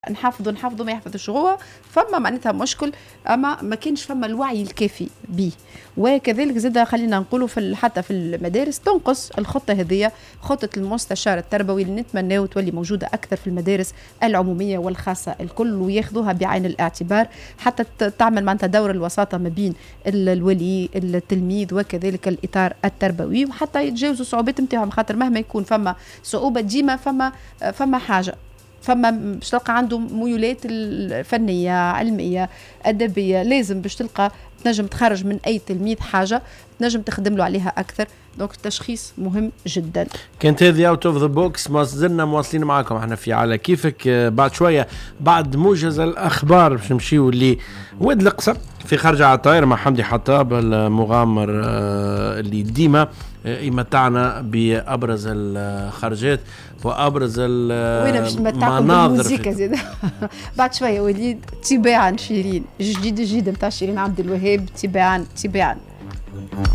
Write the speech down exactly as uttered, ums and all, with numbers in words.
نحافظوا نحافظوا ما يحفظش هو فما معناتها مشكل، اما ما كانش فما الوعي الكافي به. وكذلك زاد خلينا نقولوا في حتى في المدارس تنقص الخطه هذه، خطه المستشار التربوي اللي نتمناو تولي موجوده اكثر في المدارس العموميه والخاصه الكل، وياخذوها بعين الاعتبار حتى تعمل معناتها دور الوساطه ما بين الولي التلميذ وكذلك الاطار التربوي، وحتى يتجاوزوا الصعوبات نتاعهم، خاطر مهما يكون فما صعوبه ديما فما فما حاجه، فما باش تلقى عنده ميولات الفنيه علميه ادبيه، لازم باش تلقى تنجم تخرج من اي تلميذ حاجه تنجم تخدم له عليها اكثر. دونك التشخيص مهم جدا. كانت هذه اوت اوف ذا بوكس، ما زلنا مواصلين معاكم احنا في على كيفك. بعد شويه بعد موجز الاخبار باش نمشيو اللي واد القصر في خرج على الطائر مع حمدي حطاب المغامر اللي ديما يمتعنا بابرز الخرجات وابرز المناظر في... بعد شويه وليد تباعا شيرين جديد جديد نتاع شيرين عبد الوهاب، تباعا تباعا